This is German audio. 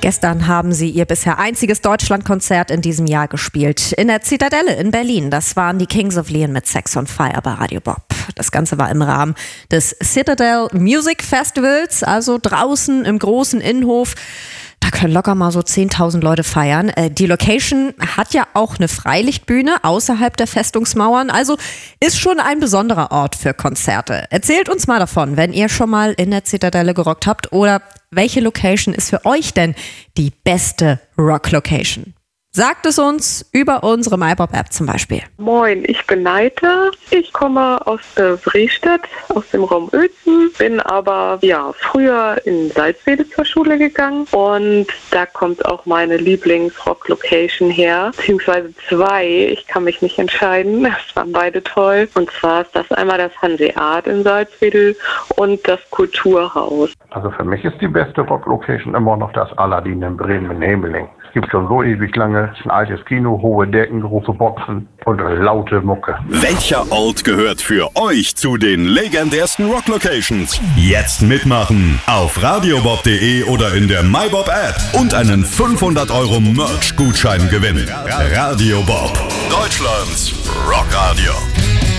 Gestern haben sie ihr bisher einziges Deutschlandkonzert in diesem Jahr gespielt. In der Zitadelle in Berlin. Das waren die Kings of Leon mit Sex on Fire bei Radio Bob. Das Ganze war im Rahmen des Citadel Music Festivals, also draußen im großen Innenhof. Da können locker mal so 10.000 Leute feiern. Die Location hat ja auch eine Freilichtbühne außerhalb der Festungsmauern. Also ist schon ein besonderer Ort für Konzerte. Erzählt uns mal davon, wenn ihr schon mal in der Zitadelle gerockt habt. Oder welche Location ist für euch denn die beste Rock-Location? Sagt es uns über unsere MyBob-App zum Beispiel. Moin, ich bin Neite. Ich komme aus Brestedt, aus dem Raum Uelzen, bin aber früher in Salzwedel zur Schule gegangen und da kommt auch meine Lieblings-Rock-Location her, beziehungsweise zwei. Ich kann mich nicht entscheiden, das waren beide toll. Und zwar ist das einmal das Hanseat in Salzwedel und das Kulturhaus. Also für mich ist die beste Rock-Location immer noch das Aladdin in Bremen in Hemeling. Es gibt schon so ewig lange ein altes Kino, hohe Decken, große Boxen und laute Mucke. Welcher Ort gehört für euch zu den legendärsten Rock-Locations? Jetzt mitmachen auf radiobob.de oder in der MyBob-App und einen 500 € Merch-Gutschein gewinnen. Radio Bob, Deutschlands Rockradio.